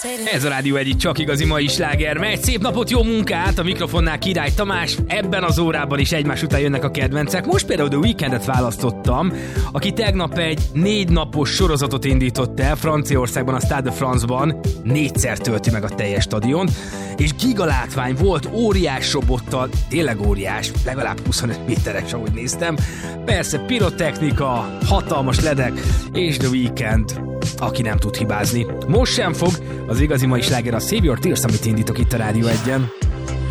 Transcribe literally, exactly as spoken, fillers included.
Ez a Rádió egyik csak igazi mai sláger megy. Szép napot, jó munkát! A mikrofonnál Király Tamás. Ebben az órában is egymás után jönnek a kedvencek. Most például The Weekendet választottam, aki tegnap egy négy napos sorozatot indított el Franciaországban, a Stade de France-ban. Négyszer tölti meg a teljes stadiont. És gigalátvány volt, óriás robottal, tényleg óriás, legalább huszonöt méteres, ahogy néztem. Persze pirotechnika, hatalmas ledek, és The Weekend, aki nem tud hibázni. Most sem fog, az igazi mai sláger a Save Your Tears, amit indítok itt a Rádió egyen.